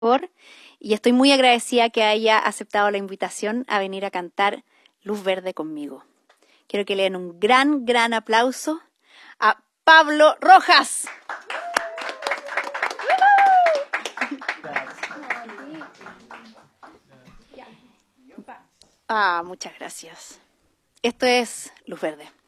y estoy muy agradecida que haya aceptado la invitación a venir a cantar Luz Verde conmigo. Quiero que le den un gran, gran aplauso a Pablo Rojas. Muchas gracias. Esto es Luz Verde.